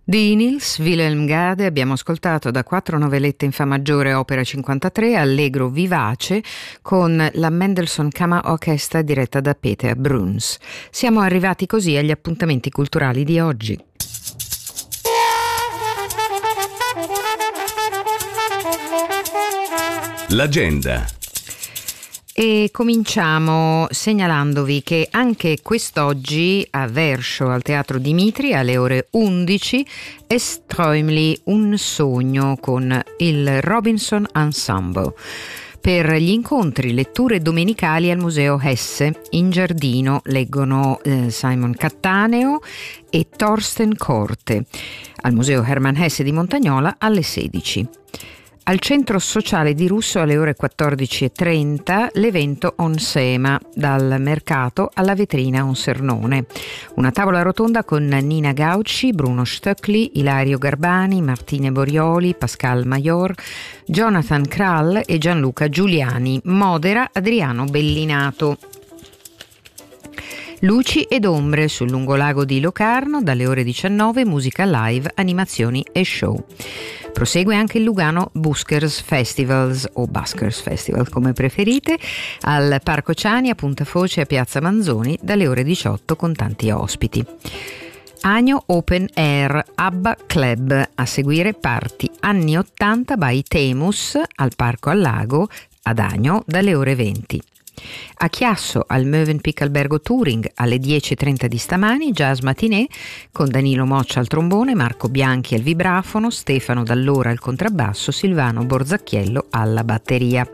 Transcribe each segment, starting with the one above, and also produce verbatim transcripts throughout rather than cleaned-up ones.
Di Niels Wilhelm Gade abbiamo ascoltato da quattro novellette in fa maggiore opera cinquantatré Allegro vivace con la Mendelssohn Kammerorchester diretta da Peter Bruns. Siamo arrivati così agli appuntamenti culturali di oggi. L'agenda. E cominciamo segnalandovi che anche quest'oggi a Verscio al Teatro Dimitri alle ore undici è Strömli, un sogno con il Robinson Ensemble. Per gli incontri, letture domenicali al Museo Hesse. In giardino leggono eh, Simon Cattaneo e Thorsten Korte. Al Museo Hermann Hesse di Montagnola alle sedici. Al Centro Sociale di Russo alle ore quattordici e trenta l'evento Onsema, dal mercato alla vetrina Onsernone. Una tavola rotonda con Nina Gauci, Bruno Stöckli, Ilario Garbani, Martine Borioli, Pascal Maior, Jonathan Krall e Gianluca Giuliani. Modera Adriano Bellinato. Luci ed ombre sul lungolago di Locarno dalle ore diciannove, musica live, animazioni e show. Prosegue anche il Lugano Buskers Festivals o Buskers Festival come preferite al Parco Ciani a Puntafoce a Piazza Manzoni dalle ore diciotto con tanti ospiti. Agno Open Air ABBA Club, a seguire party anni ottanta by Temus al Parco al Lago ad Agno dalle ore venti. A Chiasso al Mövenpick Albergo Touring alle dieci e trenta di stamani jazz matinée con Danilo Moccia al trombone, Marco Bianchi al vibrafono, Stefano Dall'Ora al contrabbasso, Silvano Borzacchiello alla batteria.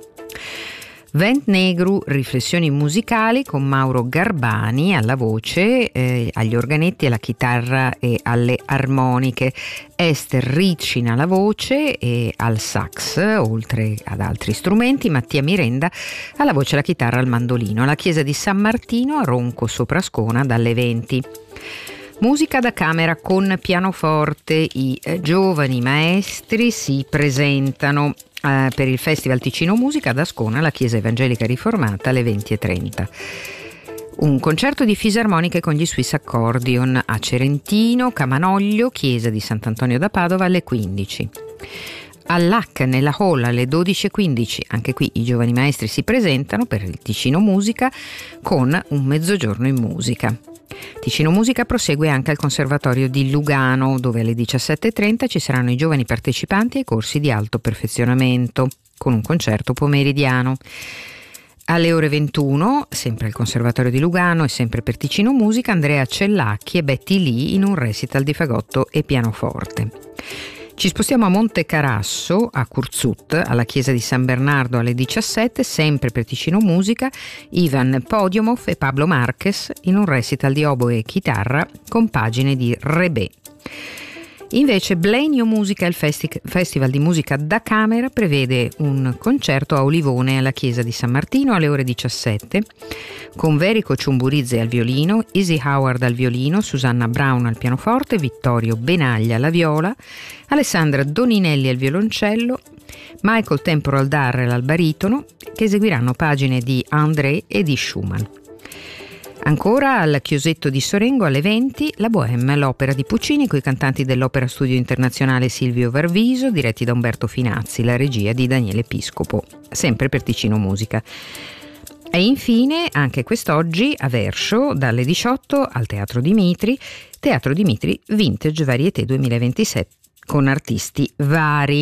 Vent Negru, riflessioni musicali con Mauro Garbani alla voce, eh, agli organetti, alla chitarra e alle armoniche, Esther Riccina alla voce e al sax, oltre ad altri strumenti, Mattia Mirenda alla voce, alla chitarra, al mandolino. Alla chiesa di San Martino a Ronco Soprascona dalle venti. Musica da camera con pianoforte, i eh, giovani maestri si presentano Uh, per il Festival Ticino Musica ad Ascona alla Chiesa Evangelica Riformata alle venti e trenta. Un concerto di fisarmoniche con gli Swiss Accordion a Cerentino, Camanoglio, Chiesa di Sant'Antonio da Padova alle quindici. All'H nella Hall alle dodici e quindici, anche qui i giovani maestri si presentano per il Ticino Musica con un mezzogiorno in musica. Ticino Musica prosegue anche al Conservatorio di Lugano, dove alle diciassette e trenta ci saranno i giovani partecipanti ai corsi di alto perfezionamento, con un concerto pomeridiano. Alle ore ventuno, sempre al Conservatorio di Lugano e sempre per Ticino Musica, Andrea Cellacchi e Betty Lee in un recital di fagotto e pianoforte. Ci spostiamo a Monte Carasso, a Curzut, alla chiesa di San Bernardo alle diciassette, sempre per Ticino Musica, Ivan Podiumov e Pablo Marquez in un recital di oboe e chitarra con pagine di Rebè. Invece Blenio Musica, il festi- Festival di musica da camera, prevede un concerto a Olivone alla chiesa di San Martino alle ore diciassette con Verico Ciumburizze al violino, Easy Howard al violino, Susanna Brown al pianoforte, Vittorio Benaglia alla viola, Alessandra Doninelli al violoncello, Michael Temporal Darrell al baritono, che eseguiranno pagine di André e di Schumann. Ancora al Chiosetto di Sorengo alle venti la Bohème, l'opera di Puccini con i cantanti dell'Opera Studio Internazionale Silvio Varviso, diretti da Umberto Finazzi, la regia di Daniele Piscopo, sempre per Ticino Musica. E infine anche quest'oggi a Verscio dalle diciotto al Teatro Dimitri, Teatro Dimitri Vintage Varieté duemilaventisette con artisti vari.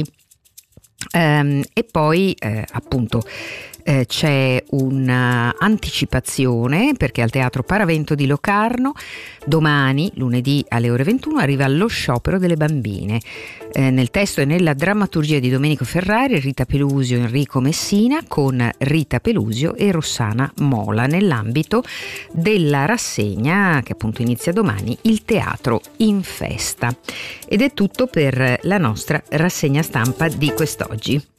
Um, e poi eh, appunto eh, c'è un'anticipazione perché al Teatro Paravento di Locarno domani, lunedì alle ore ventuno, arriva lo sciopero delle bambine. Eh, nel testo e nella drammaturgia di Domenico Ferrari, Rita Pelusio, Enrico Messina con Rita Pelusio e Rossana Mola nell'ambito della rassegna che appunto inizia domani, Il Teatro in Festa. Ed è tutto per la nostra rassegna stampa di quest'oggi.